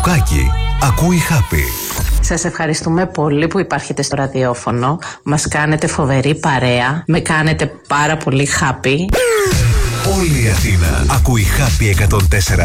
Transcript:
Μπουκάκι. Ακούει Happy. Σας ευχαριστούμε πολύ που υπάρχετε στο ραδιόφωνο. Μας κάνετε φοβερή παρέα. Με κάνετε πάρα πολύ happy. Όλη η Αθήνα ακούει Happy 104.